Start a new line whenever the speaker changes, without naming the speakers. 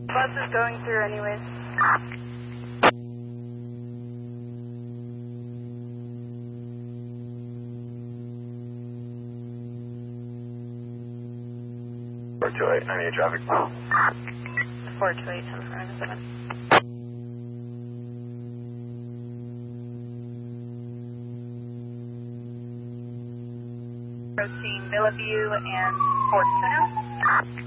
Bus is going through anyways.
Four two eight, 98 traffic.
428, 1047. Approaching Bellevue and Fort Center.